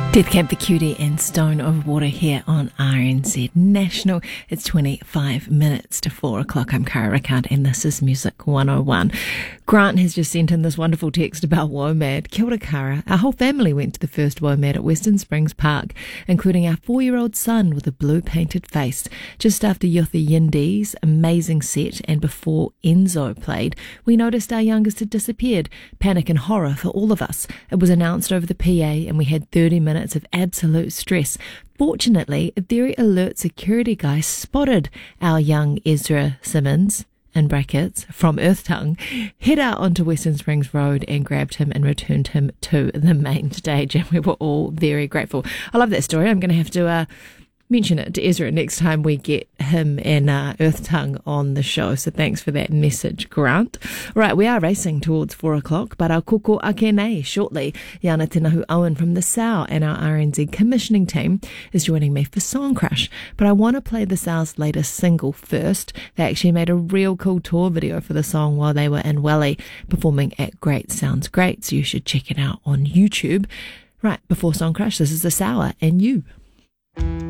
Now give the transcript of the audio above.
Death Cab the Cutie and Stone of Water here on RNZ National. It's 25 minutes to 4 o'clock. I'm Cara Rickard and this is Music 101. Grant has just sent in this wonderful text about WOMAD. Kia ora, Cara. Our whole family went to the first WOMAD at Western Springs Park, including our 4-year-old son with a blue painted face. Just after Yothi Yindi's amazing set and before Enzo played, we noticed our youngest had disappeared. Panic and horror for all of us. It was announced over the PA and we had 30 minutes of absolute stress. Fortunately, a very alert security guy spotted our young Ezra Simmons, in brackets, from Earth Tongue, head out onto Western Springs Road and grabbed him and returned him to the main stage, and we were all very grateful. I love that story. I'm going to have to mention it to Ezra next time we get him and Earth Tongue on the show. So thanks for that message, Grant. Right, we are racing towards 4 o'clock, but our koko ake nei shortly. Yana Tinahu Owen from the Sao and our RNZ commissioning team is joining me for Song Crush. But I want to play the Sao's latest single first. They actually made a real cool tour video for the song while they were in Welly performing at Great Sounds Great, so you should check it out on YouTube. Right, before Song Crush, this is the Sao and You.